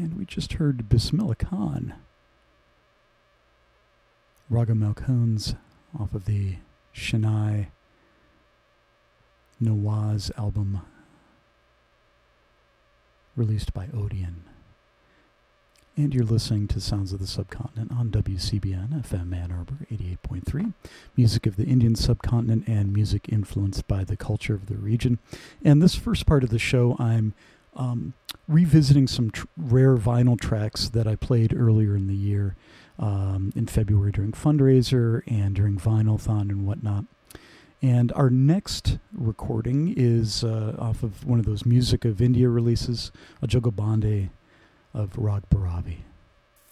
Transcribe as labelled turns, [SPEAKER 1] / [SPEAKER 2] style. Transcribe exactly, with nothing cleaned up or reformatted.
[SPEAKER 1] And we just heard Bismillah Khan, Raga Malkhones, off of the Shanai Nawaz album released by Odeon. And you're listening to Sounds of the Subcontinent on W C B N F M Ann Arbor eighty-eight point three. Music of the Indian subcontinent and music influenced by the culture of the region. And this first part of the show, I'm um, revisiting some tr- rare vinyl tracks that I played earlier in the year, um, in February during Fundraiser and during Vinylthon and whatnot. And our next recording is uh, off of one of those Music of India releases, a Jogobande of Rag Bharavi.